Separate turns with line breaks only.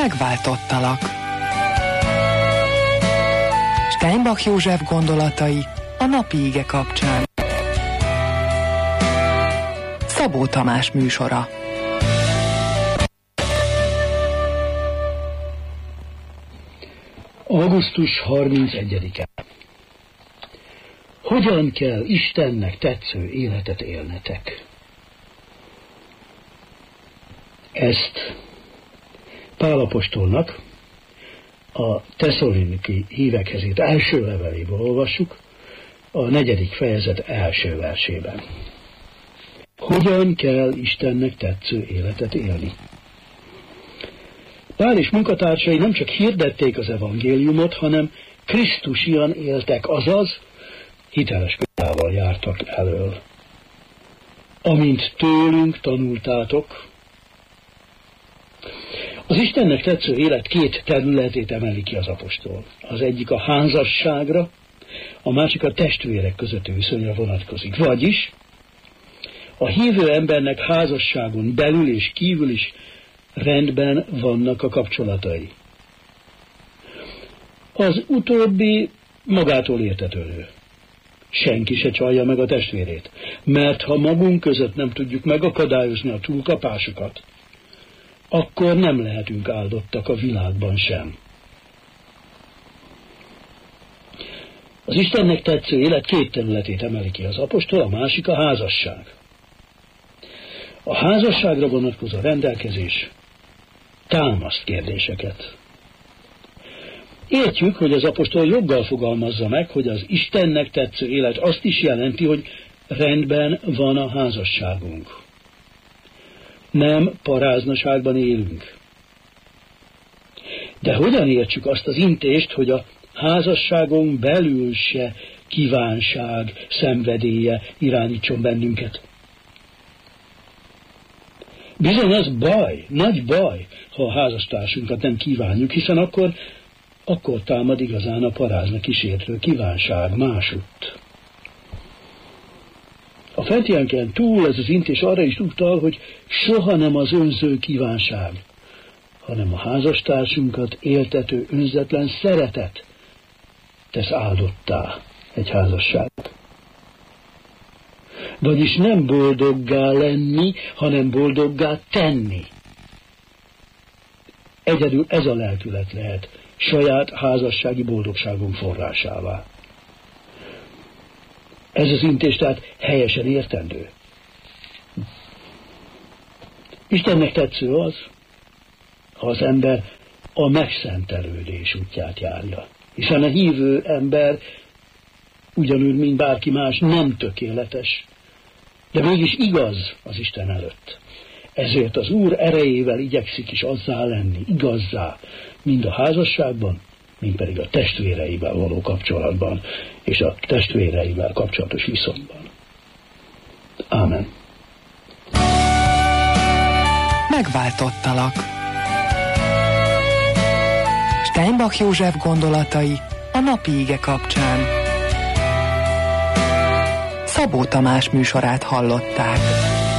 Megváltottalak. Steinbach József gondolatai a napi ige kapcsán. Szabó Tamás műsora.
Augusztus 31-e. Hogyan kell Istennek tetsző életet élnetek? Ezt Pál apostolnak a tesszaloniki hívekhez írt első leveléből olvassuk, a 4. fejezet első versében. Hogyan kell Istennek tetsző életet élni? Pál és munkatársai nem csak hirdették az evangéliumot, hanem krisztusian éltek, azaz hiteles példával jártak elől. Amint tőlünk tanultátok, az Istennek tetsző élet két területét emeli ki az apostol. Az egyik a házasságra, a másik a testvérek közötti viszonyra vonatkozik. Vagyis a hívő embernek házasságon belül és kívül is rendben vannak a kapcsolatai. Az utóbbi magától értetődő. Senki se csalja meg a testvérét, mert ha magunk között nem tudjuk megakadályozni a túlkapásokat, akkor nem lehetünk áldottak a világban sem. Az Istennek tetsző élet két területét emeli ki az apostol, a másik a házasság. A házasságra vonatkozó rendelkezés támaszt kérdéseket. Értjük, hogy az apostol joggal fogalmazza meg, hogy az Istennek tetsző élet azt is jelenti, hogy rendben van a házasságunk. Nem paráznaságban élünk. De hogyan értsük azt az intést, hogy a házasságon belül se kívánság, szenvedélye irányítson bennünket? Bizony az baj, nagy baj, ha a házastársunkat nem kívánjuk, hiszen akkor támad igazán a parázna kísértő kívánság másutt. A fentienken túl ez az intés arra is utal, hogy soha nem az önző kívánság, hanem a házastársunkat éltető önzetlen szeretet tesz áldottá egy házasság. Vagyis nem boldoggá lenni, hanem boldoggá tenni. Egyedül ez a lelkület lehet saját házassági boldogságunk forrásává. Ez az intés tehát helyesen értendő. Istennek tetsző az, ha az ember a megszentelődés útját járja. Hiszen a hívő ember ugyanúgy, mint bárki más, nem tökéletes, de mégis igaz az Isten előtt. Ezért az Úr erejével igyekszik is azzá lenni, igazzá, mind a házasságban, mind pedig a testvéreivel való kapcsolatban, és a testvéreivel kapcsolatos viszonyban. Ámen.
Megváltottalak. Steinbach József gondolatai a napi ige kapcsán. Szabó Tamás műsorát hallották.